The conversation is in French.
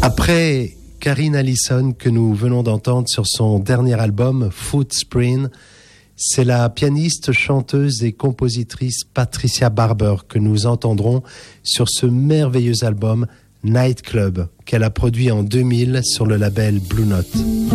Après Karine Allison que nous venons d'entendre sur son dernier album Footspring, c'est la pianiste, chanteuse et compositrice Patricia Barber que nous entendrons sur ce merveilleux album Night Club qu'elle a produit en 2000 sur le label Blue Note.